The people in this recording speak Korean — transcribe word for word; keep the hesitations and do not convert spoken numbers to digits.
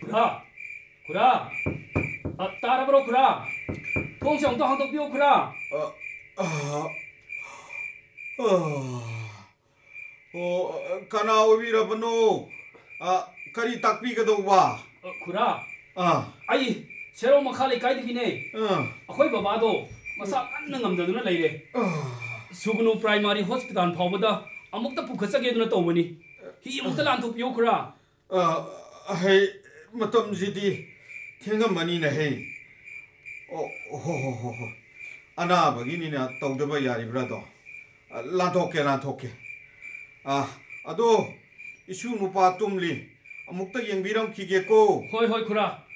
구라, 구라. 아, 따라버려 구라. 통장도 한도 비워 구라. 어, 아, 어, 어, 가나 오비라버노. 아, 가리 딱비가도와. 어, 구라. 아, 아이, 새로운 마칼이 가이드기네. 어, 아코이 바바도 마사 깐능 암다드나 레이레. 수그노 프라이머리 호스피탈 파우보다 아목다 부커싸게드나 떠오니. 히 아목다 란토 비워 구라. 아, 헤이, 마텀지디 탱감만이네 헤이. 어, 호호호호. 아나바기니나 떠우더바 야리브라도. 란토케 란토케. 아, 아도 이슈 누파 tumli. 아목다 옌비람 키게고. 호이 호이 구라.